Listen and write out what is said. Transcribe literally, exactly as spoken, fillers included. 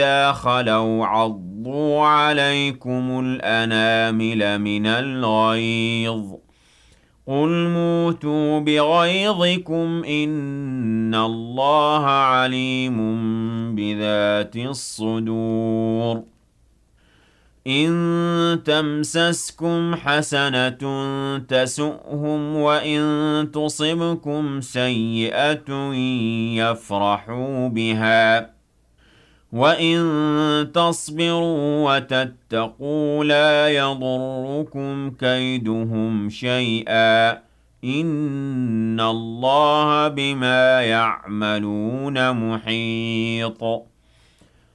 إِذَا خَلَوْا عَضُّوا عَلَيْكُمُ الْأَنَامِلَ مِنَ الْغَيْظِ ۚ قُلْ مُوتُوا بِغَيْظِكُمْ ۗ إِنَّ اللَّهَ عَلِيمٌ بِذَاتِ الصُّدُورِ. إِن تَمْسَسْكُمْ حَسَنَةٌ تَسُؤْهُمْ وَإِن تُصِبْكُمْ سَيِّئَةٌ يَفْرَحُوا بِهَا ۖ وَإِن تَصْبِرُوا وَتَتَّقُوا لَا يَضُرُّكُمْ كَيْدُهُمْ شَيْئًا ۗ إِنَّ اللَّهَ بِمَا يَعْمَلُونَ مُحِيطٌ.